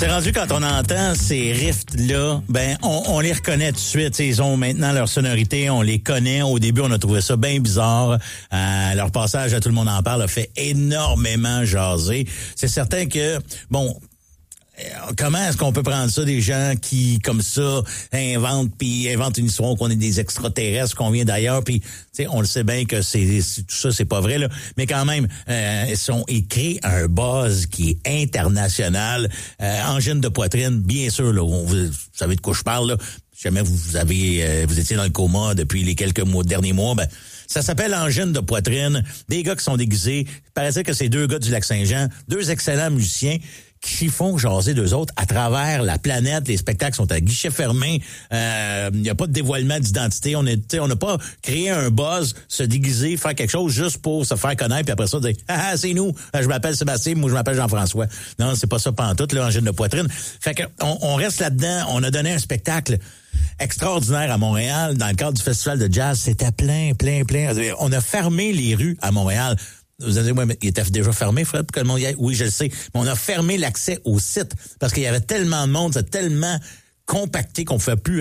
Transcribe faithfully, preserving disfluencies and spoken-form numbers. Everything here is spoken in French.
C'est rendu quand on entend ces riffs-là, ben on, on les reconnaît tout de suite. T'sais, ils ont maintenant leur sonorité, on les connaît. Au début, on a trouvé ça bien bizarre. Euh, leur passage à Tout le monde en parle a fait énormément jaser. C'est certain que, bon... Comment est-ce qu'on peut prendre ça, des gens qui, comme ça, inventent, puis inventent une histoire qu'on est des extraterrestres, qu'on vient d'ailleurs, puis, tu sais, on le sait bien que c'est, c'est tout ça, c'est pas vrai, là. Mais quand même, euh, ils sont écrits un buzz qui est international. Euh, angine de poitrine, bien sûr, là, on, vous savez de quoi je parle, là. Si jamais vous avez, euh, vous étiez dans le coma depuis les quelques mois, derniers mois, ben, ça s'appelle angine de poitrine. Des gars qui sont déguisés. Il paraissait que c'est deux gars du Lac-Saint-Jean, deux excellents musiciens, qui font jaser d'eux autres à travers la planète. Les spectacles sont à guichet fermé. Il euh, n'y a pas de dévoilement d'identité. On est, on n'a pas créé un buzz, se déguiser, faire quelque chose juste pour se faire connaître, puis après ça, dire « Ah, ah c'est nous, je m'appelle Sébastien, moi je m'appelle Jean-François. » Non, c'est pas ça pantoute, là, angine de poitrine. Fait que on, on reste là-dedans. On a donné un spectacle extraordinaire à Montréal dans le cadre du festival de jazz. C'était plein, plein, plein. On a fermé les rues à Montréal. Vous allez dire, ouais, mais il était déjà fermé, Fred, pour que le monde y aille. Oui, je le sais. Mais on a fermé l'accès au site parce qu'il y avait tellement de monde, c'était tellement compacté qu'on ne pouvait plus